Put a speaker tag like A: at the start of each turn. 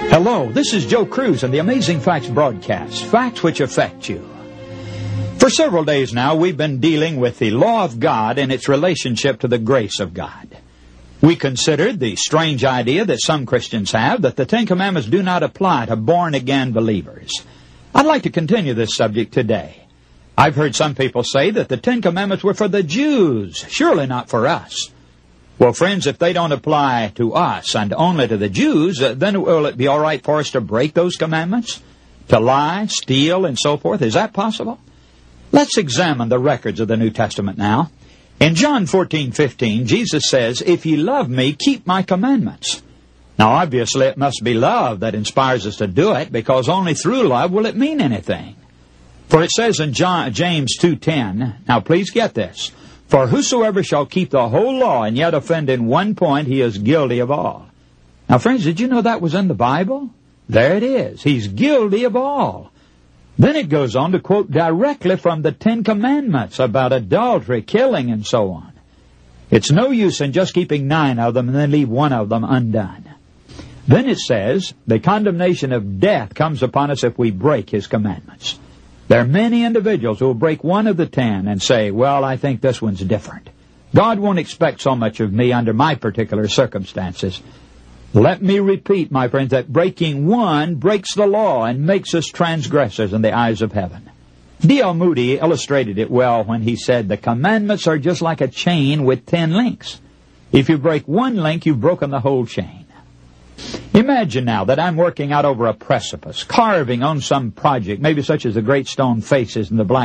A: Hello, this is Joe Cruz on the Amazing Facts broadcast, facts which affect you. For several days now, we've been dealing with the law of God and its relationship to the grace of God. We considered the strange idea that some Christians have that the Ten Commandments do not apply to born-again believers. I'd like to continue this subject today. I've heard some people say that the Ten Commandments were for the Jews, surely not for us. Well, friends, if they don't apply to us and only to the Jews, then will it be all right for us to break those commandments? To lie, steal, and so forth? Is that possible? Let's examine the records of the New Testament now. In John 14:15, Jesus says, "If ye love me, keep my commandments." Now, obviously, it must be love that inspires us to do it, because only through love will it mean anything. For it says in James 2:10, now please get this, "For whosoever shall keep the whole law and yet offend in one point, he is guilty of all." Now, friends, did you know that was in the Bible? There it is. He's guilty of all. Then it goes on to quote directly from the Ten Commandments about adultery, killing, and so on. It's no use in just keeping 9 of them and then leave 1 of them undone. Then it says, the condemnation of death comes upon us if we break His commandments. There are many individuals who will break 1 of the 10 and say, well, I think this one's different. God won't expect so much of me under my particular circumstances. Let me repeat, my friends, that breaking 1 breaks the law and makes us transgressors in the eyes of heaven. D.L. Moody illustrated it well when he said, the commandments are just like a chain with 10 links. If you break 1 link, you've broken the whole chain. Imagine now that I'm working out over a precipice, carving on some project, maybe such as the great stone faces in the Black